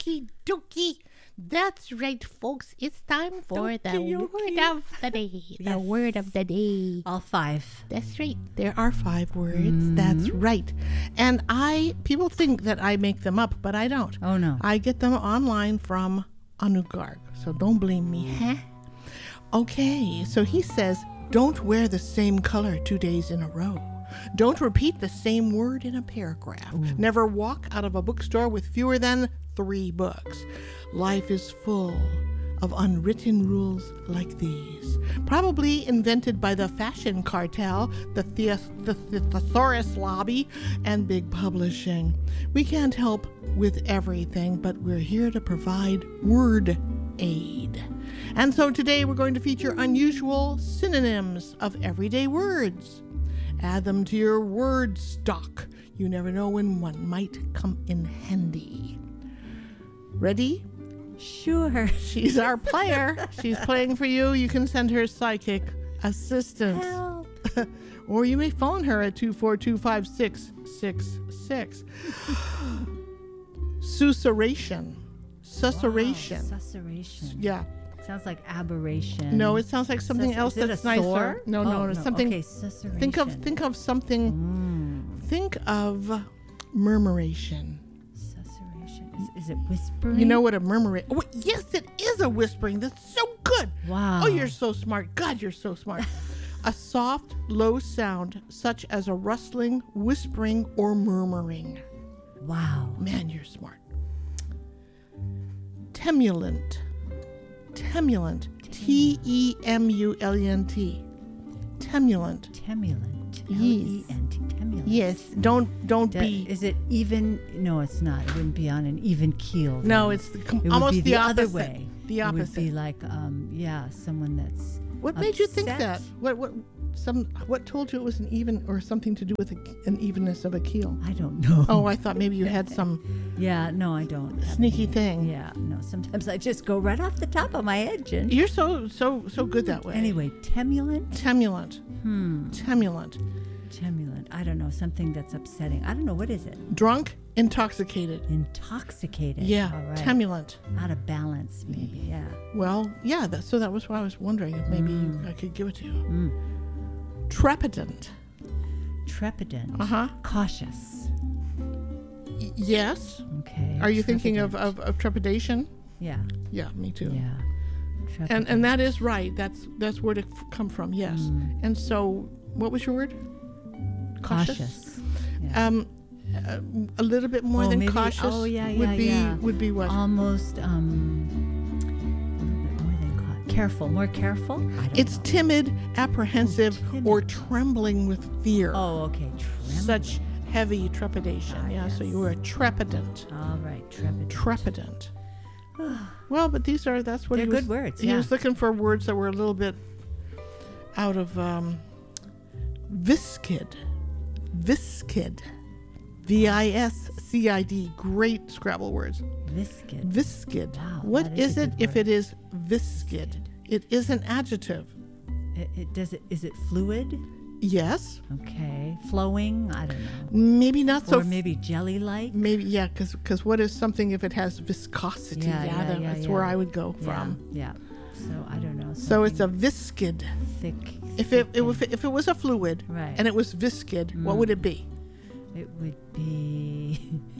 Okie dokie. That's right, folks. It's time for the word of the day. The word of the day. All 5. That's right. There are 5 words. That's right. And people think that I make them up, but I don't. Oh, no. I get them online from Anugarg. So don't blame me, huh? Okay, so he says, don't wear the same color 2 days in a row. Don't repeat the same word in a paragraph. Ooh. Never walk out of a bookstore with fewer than 3 books. Life is full of unwritten rules like these. Probably invented by the fashion cartel, the Thesaurus lobby, and big publishing. We can't help with everything, but we're here to provide word aid. And so today we're going to feature unusual synonyms of everyday words. Add them to your word stock. You never know when one might come in handy. Ready? Sure. She's our player. She's playing for you. You can send her psychic assistance. Help. Or you may phone her at 242-5666. Susurration. Susurration. Wow, susurration. Yeah. Sounds like aberration. No, it sounds like something else is that's it a nicer. sore? No, it's something. Okay, susurration. Think of something. Think of murmuration. Susurration. Is it whispering? You know what a murmuration? Oh, yes, it is a whispering. That's so good. Wow. Oh, you're so smart. God, you're so smart. A soft, low sound, such as a rustling, whispering, or murmuring. Wow. Man, you're smart. Temulant. Temulant. T-E-M-U-L-E-N-T. Temulant. Temulant. Yes. L-E-N-T. Temulant. Yes. Don't be. Is it even? No, it's not. It wouldn't be on an even keel. No, it's almost would be the other opposite. way. The opposite. It would be like, someone that's. What made you think that? upset. What told you it was an even or something to do with an evenness of a keel? I don't know. Oh, I thought maybe you had some Yeah, no, I don't. sneaky thing. Yeah, no. Sometimes I just go right off the top of my head, and You're so good that way. anyway, temulant. Temulant. Temulant. Temulant. I don't know. Something that's upsetting. I don't know. What is it? Drunk, intoxicated. Intoxicated. Yeah. All right. Temulant. Out of balance, maybe. Yeah. Well, yeah. So that was why I was wondering if maybe I could give it to you. Trepidant. Trepidant. Cautious. Yes. Okay. Are you thinking Trepidant. of trepidation? Yeah. Yeah, me too. Yeah. And that is right. That's where to come from. Yes. And so, what was your word? Cautious. Yeah. A little bit more than maybe, cautious. Would be what? Almost a little bit more than careful. More careful. It's timid, apprehensive, or trembling with fear. Oh, okay. Such heavy trepidation. Yes. So you were a trepidant. All right. Trepidant. Trepidant. Well, but that's what They're good words. He was looking for words that were a little bit out of viscid. Viscid. V-I-S-C-I-D. Great Scrabble words. Viscid. Viscid. Wow, What that is a it good if word. it is viscid? It is an adjective. Is it fluid? Yes. Okay. Flowing? I don't know. Maybe not so. Or maybe jelly-like? Maybe, yeah, because what is something if it has viscosity? That's where I would go from. Yeah. So I don't know. So it's a viscid. Thick. If it was a fluid, Right. and it was viscid, what would it be? It would be.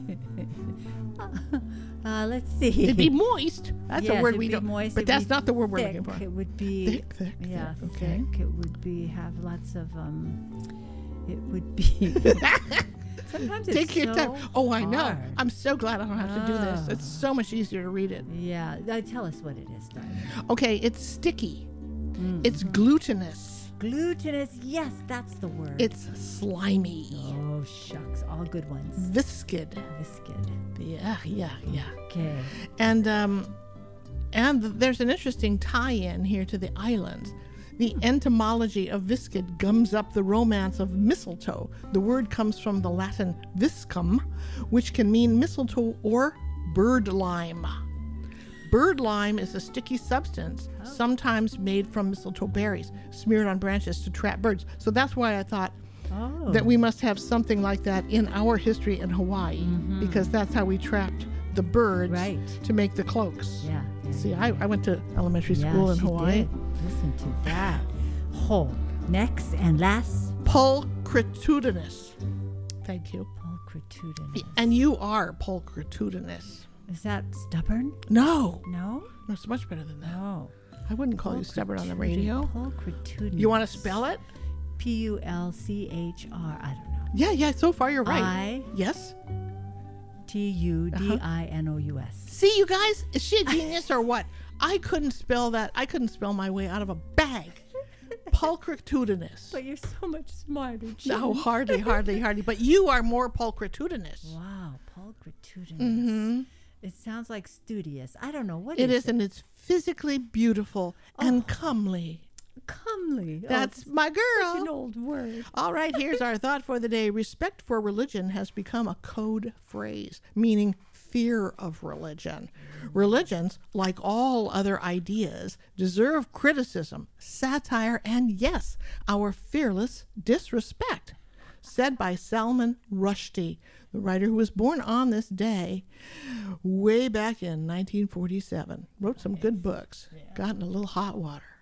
Let's see. It'd be moist. That's a word we don't. Moist. But that's not the word we're looking for. It would be Thick. Yeah, Okay. thick. It would be have lots of It would be. Sometimes it's Take your so time. Oh, I know. hard. I'm so glad I don't have to do this. It's so much easier to read it. Yeah. Tell us what it is, darling. Okay, it's sticky. It's glutinous. Glutinous. Yes, that's the word. It's slimy. Oh shucks, all good ones. Viscid. Viscid. Yeah. Okay. And there's an interesting tie-in here to the islands. The etymology of viscid gums up the romance of mistletoe. The word comes from the Latin viscum, which can mean mistletoe or bird lime. Bird lime is a sticky substance, sometimes made from mistletoe berries, smeared on branches to trap birds. So that's why I thought that we must have something like that in our history in Hawaii, because that's how we trapped the birds Right. to make the cloaks. Yeah. See, I went to elementary school in she Hawaii. did. Listen to that. Next and last. Pulchritudinous. Thank you. Pulchritudinous. And you are pulchritudinous. Is that stubborn? No. No? No, it's much better than that. No. I wouldn't call you stubborn on the radio. Pulchritudinous. You want to spell it? Pulchr. I don't know. Yeah, so far you're right. Yes? Tudinous. See, you guys, is she a genius or what? I couldn't spell that. I couldn't spell my way out of a bag. Pulchritudinous. But you're so much smarter, Jim. No, hardly. But you are more pulchritudinous. Wow, pulchritudinous. Mm-hmm. It sounds like studious. I don't know what It is is, and it's physically beautiful and comely. Comely. That's my such girl. an old word. All right, here's our thought for the day. Respect for religion has become a code phrase, meaning fear of religion. Religions, like all other ideas, deserve criticism, satire, and yes, our fearless disrespect. Said by Salman Rushdie, the writer who was born on this day way back in 1947. Wrote some good books. Got in a little hot water.